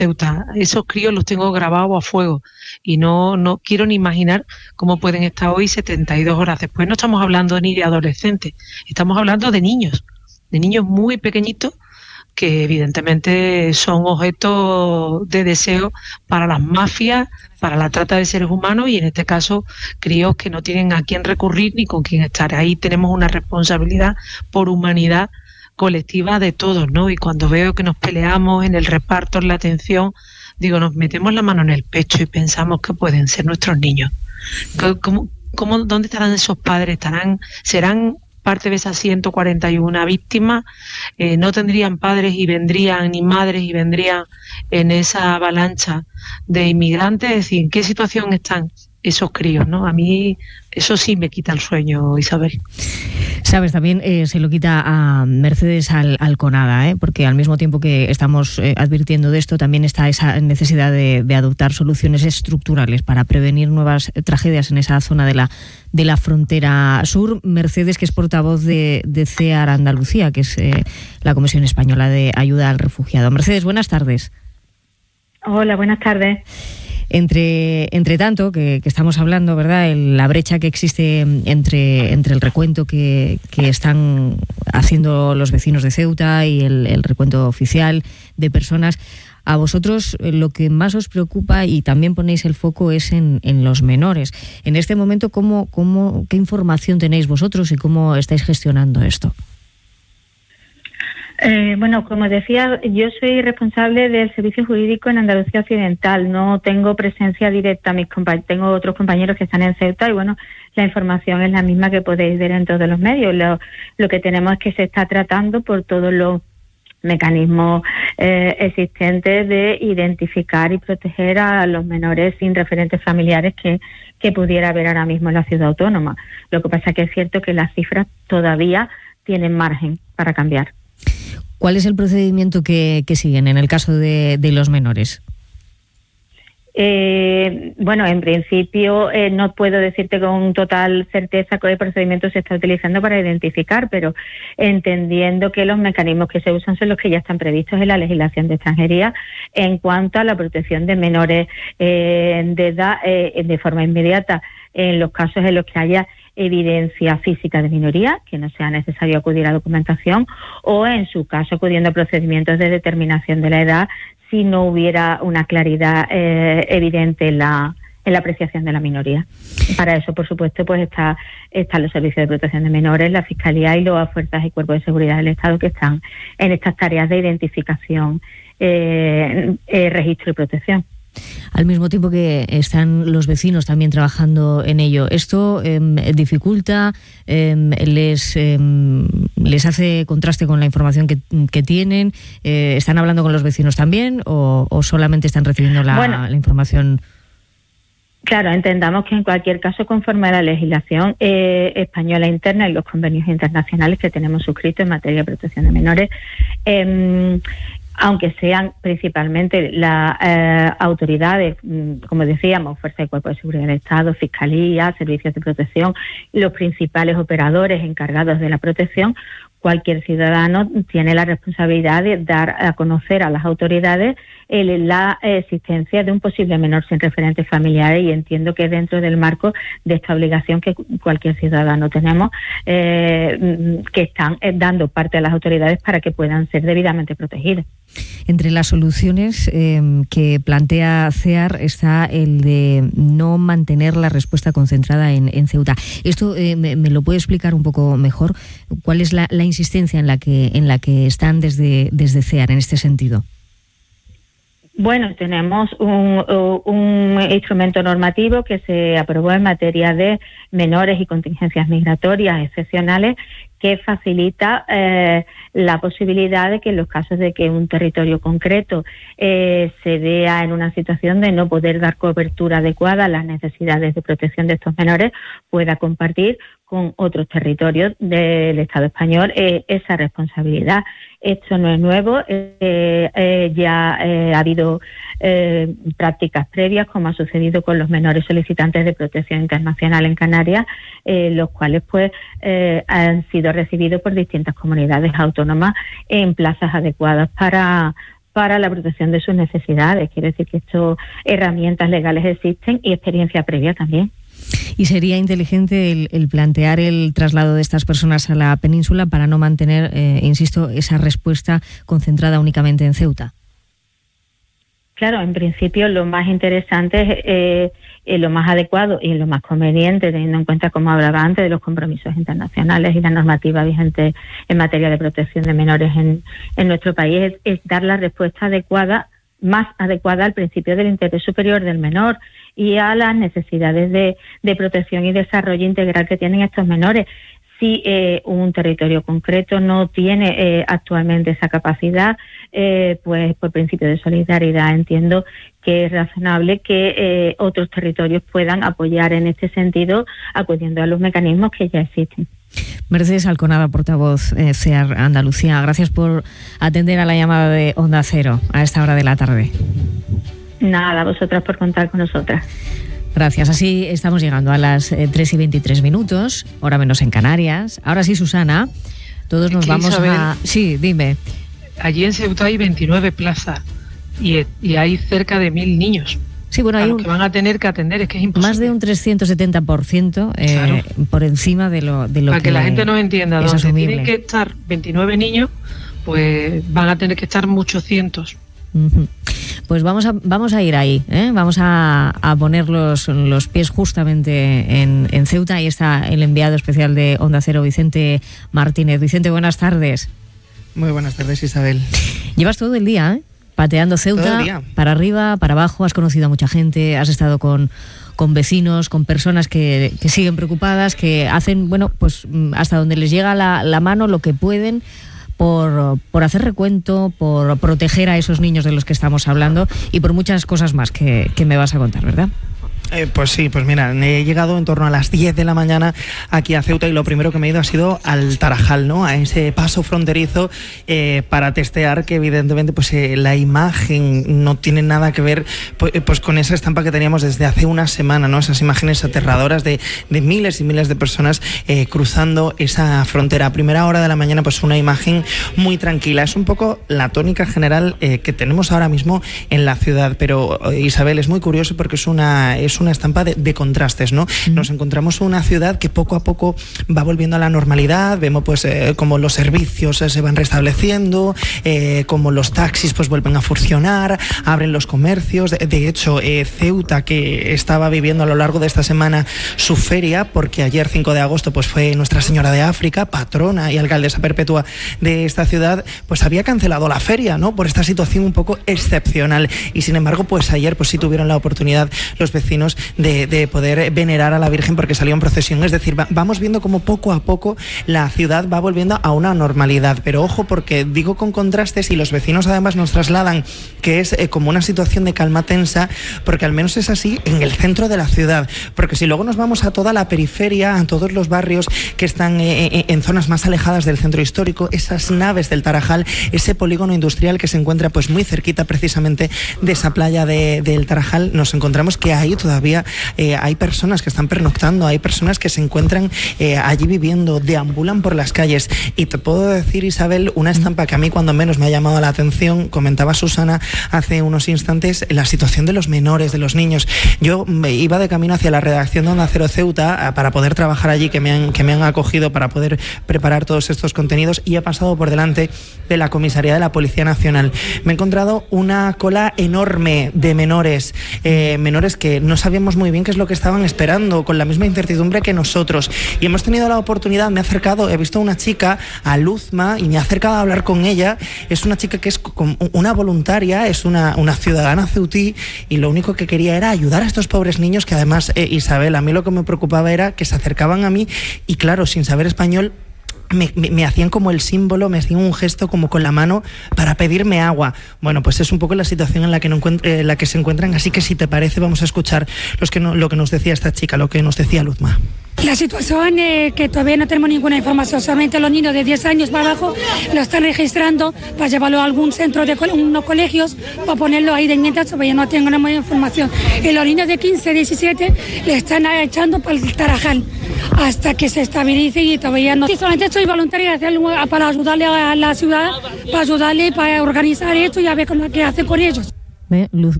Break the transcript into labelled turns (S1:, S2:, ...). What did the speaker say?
S1: Ceuta. Esos críos los tengo grabados a fuego y no quiero ni imaginar cómo pueden estar hoy 72 horas después. No estamos hablando ni de adolescentes, estamos hablando de niños muy pequeñitos que evidentemente son objeto de deseo para las mafias, para la trata de seres humanos y en este caso críos que no tienen a quién recurrir ni con quién estar. Ahí tenemos una responsabilidad por humanidad colectiva de todos, ¿no? Y cuando veo que nos peleamos en el reparto, en la atención, digo, nos metemos la mano en el pecho y pensamos que pueden ser nuestros niños. ¿Dónde estarán esos padres? ¿Serán parte de esas 141 víctimas? ¿No tendrían padres y vendrían, ni madres y vendrían en esa avalancha de inmigrantes? Es decir, ¿en qué situación están esos críos, ¿no? A mí eso sí me quita el sueño, Isabel.
S2: Sabes, también se lo quita a Mercedes Alconada, porque al mismo tiempo que estamos advirtiendo de esto, también está esa necesidad de adoptar soluciones estructurales para prevenir nuevas tragedias en esa zona de la frontera sur. Mercedes, que es portavoz de CEAR Andalucía, que es la Comisión Española de Ayuda al Refugiado. Mercedes, buenas tardes.
S3: Hola, buenas tardes.
S2: Entre tanto, que estamos hablando, ¿verdad?, la brecha que existe entre el recuento que están haciendo los vecinos de Ceuta y el recuento oficial de personas, a vosotros lo que más os preocupa y también ponéis el foco es en los menores. En este momento, ¿qué información tenéis vosotros y cómo estáis gestionando esto?
S3: Bueno, como decía, yo soy responsable del servicio jurídico en Andalucía Occidental. No tengo presencia directa. Tengo otros compañeros que están en Ceuta y, bueno, la información es la misma que podéis ver en todos los medios. Lo que tenemos es que se está tratando por todos los mecanismos existentes de identificar y proteger a los menores sin referentes familiares que pudiera haber ahora mismo en la ciudad autónoma. Lo que pasa es que es cierto que las cifras todavía tienen margen para cambiar.
S2: ¿Cuál es el procedimiento que siguen en el caso de los menores?
S3: Bueno, en principio no puedo decirte con total certeza qué procedimiento se está utilizando para identificar, pero entendiendo que los mecanismos que se usan son los que ya están previstos en la legislación de extranjería en cuanto a la protección de menores de edad de forma inmediata en los casos en los que haya evidencia física de minoría, que no sea necesario acudir a documentación, o en su caso acudiendo a procedimientos de determinación de la edad si no hubiera una claridad evidente en la apreciación de la minoría. Para eso, por supuesto, pues están los servicios de protección de menores, la Fiscalía y las fuerzas y cuerpos de seguridad del Estado que están en estas tareas de identificación, registro y protección.
S2: Al mismo tiempo que están los vecinos también trabajando en ello, ¿esto dificulta, les hace contraste con la información que tienen? ¿Están hablando con los vecinos también o solamente están recibiendo la información?
S3: Claro, entendamos que en cualquier caso, conforme a la legislación española interna y los convenios internacionales que tenemos suscritos en materia de protección de menores, aunque sean principalmente las autoridades, como decíamos, Fuerza y Cuerpo de Seguridad del Estado, Fiscalía, Servicios de Protección, los principales operadores encargados de la protección, cualquier ciudadano tiene la responsabilidad de dar a conocer a las autoridades la existencia de un posible menor sin referentes familiares, y entiendo que dentro del marco de esta obligación que cualquier ciudadano tenemos, que están dando parte a las autoridades para que puedan ser debidamente protegidos.
S2: Entre las soluciones que plantea CEAR está el de no mantener la respuesta concentrada en Ceuta. Esto me lo puede explicar un poco mejor. ¿Cuál es la insistencia en la que están desde CEAR en este sentido?
S3: Bueno, tenemos un instrumento normativo que se aprobó en materia de menores y contingencias migratorias excepcionales que facilita la posibilidad de que en los casos de que un territorio concreto se vea en una situación de no poder dar cobertura adecuada a las necesidades de protección de estos menores, pueda compartir con otros territorios del Estado español esa responsabilidad. Esto no es nuevo, ya ha habido prácticas previas, como ha sucedido con los menores solicitantes de protección internacional en Canarias, los cuales pues han sido recibidos por distintas comunidades autónomas en plazas adecuadas para para la protección de sus necesidades. Quiere decir que estas herramientas legales existen y experiencia previa también.
S2: ¿Y sería inteligente el plantear el traslado de estas personas a la península para no mantener, insisto, esa respuesta concentrada únicamente en Ceuta?
S3: Claro, en principio lo más interesante es lo más adecuado y lo más conveniente, teniendo en cuenta, como hablaba antes, de los compromisos internacionales y la normativa vigente en materia de protección de menores en nuestro país, es dar la respuesta adecuada, más adecuada al principio del interés superior del menor y a las necesidades de protección y desarrollo integral que tienen estos menores. Si un territorio concreto no tiene actualmente esa capacidad, pues por principio de solidaridad entiendo que es razonable que otros territorios puedan apoyar en este sentido, acudiendo a los mecanismos que ya existen.
S2: Mercedes Alconada, portavoz CEAR Andalucía, gracias por atender a la llamada de Onda Cero a esta hora de la tarde.
S3: Nada, vosotras por contar con nosotras.
S2: Gracias. Así estamos llegando a las 3:23, hora menos en Canarias. Ahora sí, Susana, todos nos vamos
S1: Isabel,
S2: a... Sí, dime.
S1: Allí en Ceuta hay 29 plazas y hay cerca de 1.000 niños.
S2: Sí, bueno, hay
S1: que van a tener que atender, es que es imposible.
S2: Más de un 370%
S1: claro,
S2: por encima de lo
S1: para que la gente nos entienda, donde
S2: asumible.
S1: tienen que estar 29 niños, pues van a tener que estar muchos cientos.
S2: Uh-huh. Pues vamos a ir ahí, ¿eh? Vamos a poner los pies justamente en Ceuta. Ahí está el enviado especial de Onda Cero, Vicente Martínez. Vicente, buenas tardes.
S4: Muy buenas tardes, Isabel.
S2: Llevas todo el día, pateando Ceuta, para arriba, para abajo. Has conocido a mucha gente, has estado con vecinos, con personas que siguen preocupadas, que hacen, bueno, pues hasta donde les llega la mano lo que pueden por hacer recuento, por proteger a esos niños de los que estamos hablando y por muchas cosas más que me vas a contar, ¿verdad?
S4: Pues sí, pues mira, he llegado en torno a las 10 de la mañana aquí a Ceuta y lo primero que me he ido ha sido al Tarajal, ¿no? A ese paso fronterizo para testear que evidentemente pues la imagen no tiene nada que ver pues con esa estampa que teníamos desde hace una semana, ¿no? Esas imágenes aterradoras de miles y miles de personas cruzando esa frontera. A primera hora de la mañana pues una imagen muy tranquila. Es un poco la tónica general que tenemos ahora mismo en la ciudad, pero Isabel, es muy curioso porque es una estampa de contrastes, ¿no? Nos encontramos una ciudad que poco a poco va volviendo a la normalidad, vemos pues como los servicios se van restableciendo, como los taxis pues vuelven a funcionar, abren los comercios, de hecho Ceuta, que estaba viviendo a lo largo de esta semana su feria, porque ayer 5 de agosto pues fue Nuestra Señora de África, patrona y alcaldesa perpetua de esta ciudad, pues había cancelado la feria, ¿no? Por esta situación un poco excepcional, y sin embargo pues ayer pues sí tuvieron la oportunidad los vecinos de poder venerar a la Virgen porque salió en procesión. Es decir, vamos viendo como poco a poco la ciudad va volviendo a una normalidad, pero ojo, porque digo con contrastes y los vecinos además nos trasladan que es como una situación de calma tensa, porque al menos es así en el centro de la ciudad, porque si luego nos vamos a toda la periferia, a todos los barrios que están en zonas más alejadas del centro histórico, esas naves del Tarajal, ese polígono industrial que se encuentra pues muy cerquita precisamente de esa playa del Tarajal, nos encontramos que ahí todavía hay personas que están pernoctando, hay personas que se encuentran allí viviendo, deambulan por las calles. Y te puedo decir, Isabel, una estampa que a mí cuando menos me ha llamado la atención, comentaba Susana hace unos instantes, la situación de los menores, de los niños. Yo me iba de camino hacia la redacción de Onda Cero Ceuta para poder trabajar allí, que me han acogido para poder preparar todos estos contenidos, y he pasado por delante de la comisaría de la Policía Nacional. Me he encontrado una cola enorme de menores que no sabíamos muy bien qué es lo que estaban esperando, con la misma incertidumbre que nosotros, y hemos tenido la oportunidad, me he acercado, he visto a una chica, a Luzma, y me he acercado a hablar con ella. Es una chica que es una voluntaria, es una ciudadana ceutí, y lo único que quería era ayudar a estos pobres niños, que además, Isabel, a mí lo que me preocupaba era que se acercaban a mí y claro, sin saber español, me hacían como el símbolo, me hacían un gesto como con la mano para pedirme agua. Bueno, pues es un poco la situación en la que se encuentran, así que si te parece vamos a escuchar lo que nos decía esta chica, lo que nos decía Luzma.
S5: La situación es que todavía no tenemos ninguna información, solamente los niños de 10 años para abajo lo están registrando para llevarlo a algún centro de unos colegios para ponerlo ahí de mientras, todavía no tengo ninguna información. Y los niños de 15, 17 le están echando para el Tarajal hasta que se estabilice y todavía no. Sí, solamente soy voluntaria para ayudarle a la ciudad, para ayudarle, para organizar esto y a ver qué hacen con ellos.
S2: Luz